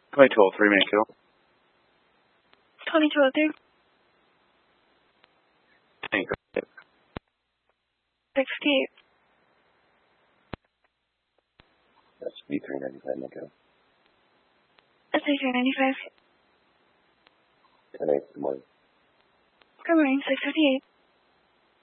2203, man, kill. 2203. Tank. 68. That's B395, man, kill. That's A395. 10-8, good morning. Good morning, 658.